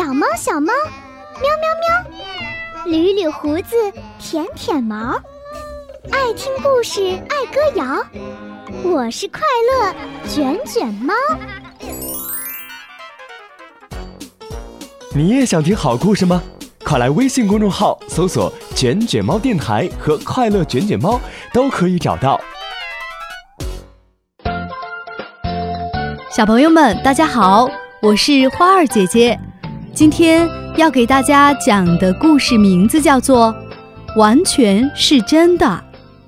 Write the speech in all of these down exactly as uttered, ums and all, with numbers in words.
小猫小猫，喵喵喵，捋捋胡子，舔舔毛，爱听故事，爱歌谣。我是快乐卷卷猫。 你也想听好故事吗？快来微信公众号搜索卷卷猫电台和快乐卷卷猫，都可以找到。 小朋友们大家好，我是花儿姐姐。今天要给大家讲的故事名字叫做完全是真的。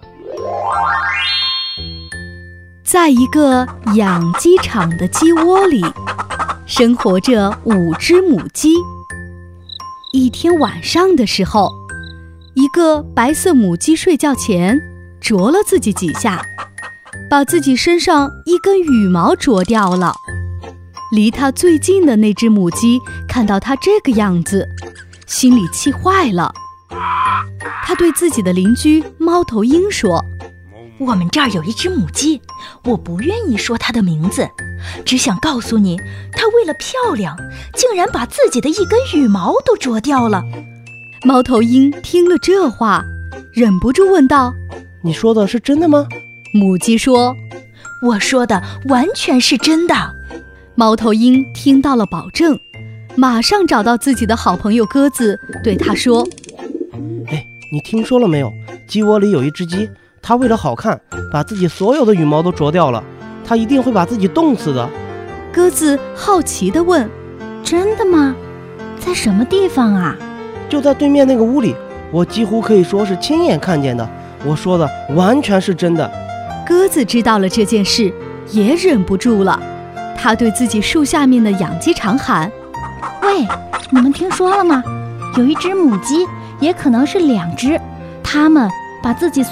在一个养鸡场的鸡窝里，生活着五只母鸡。一天晚上的时候，一个白色母鸡睡觉前啄了自己几下，把自己身上一根羽毛啄掉了。离它最近的那只母鸡看到它这个样子，心里气坏了。它对自己的邻居猫头鹰说： 我们这儿有一只母鸡，我不愿意说它的名字，只想告诉你，它为了漂亮，竟然把自己的一根羽毛都啄掉了。 猫头鹰听了这话，忍不住问道： 你说的是真的吗？ 母鸡说： 我说的完全是真的。 猫头鹰听到了保证，马上找到自己的好朋友鸽子，对他说： 哎，你听说了没有？鸡窝里有一只鸡，它为了好看，把自己所有的羽毛都啄掉了，它一定会把自己冻死的。 鸽子好奇地问： 真的吗？在什么地方啊？ 就在对面那个屋里，我几乎可以说是亲眼看见的，我说的完全是真的。 鸽子知道了这件事，也忍不住了，他对自己树下面的养鸡场喊： 喂，你们听说了吗？有一只母鸡，也可能是两只，它们把自己